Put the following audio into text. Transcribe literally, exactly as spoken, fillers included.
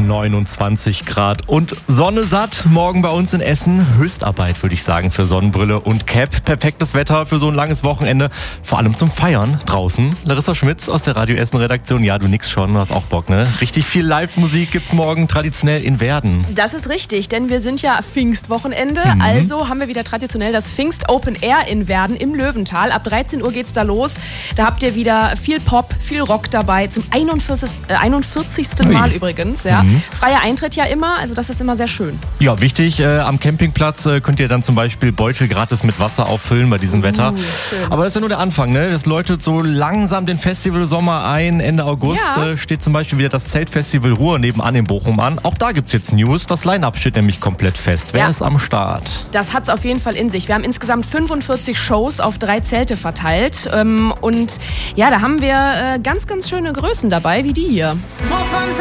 neunundzwanzig Grad und Sonne satt. Morgen bei uns in Essen Höchstarbeit, würde ich sagen, für Sonnenbrille und Cap. Perfektes Wetter für so ein langes Wochenende, vor allem zum Feiern draußen. Larissa Schmitz aus der Radio Essen Redaktion. Ja, du nix schon, du hast auch Bock, ne? Richtig viel Live-Musik gibt's morgen traditionell in Werden. Das ist richtig, denn wir sind ja Pfingstwochenende. Mhm. Also haben wir wieder traditionell das Pfingst Open Air in Werden im Löwental. Ab dreizehn Uhr geht's da los. Da habt ihr wieder viel Pop, viel Rock dabei. Zum einundvierzigsten Äh, einundvierzigsten Mal übrigens. Ja. Mhm. Freier Eintritt ja immer, also das ist immer sehr schön. Ja, wichtig, äh, am Campingplatz äh, könnt ihr dann zum Beispiel Beutel gratis mit Wasser auffüllen bei diesem uh, Wetter. Schön. Aber das ist ja nur der Anfang, ne? Das läutet so langsam den Festivalsommer ein. Ende August ja. äh, steht zum Beispiel wieder das Zeltfestival Ruhr nebenan in Bochum an. Auch da gibt's jetzt News. Das Line-Up steht nämlich komplett fest. Wer ja. ist am Start? Das hat's auf jeden Fall in sich. Wir haben insgesamt fünfundvierzig Shows auf drei Zelte verteilt. Ähm, und ja, da haben wir äh, ganz, ganz schöne Größen dabei, wie die hier. Wovon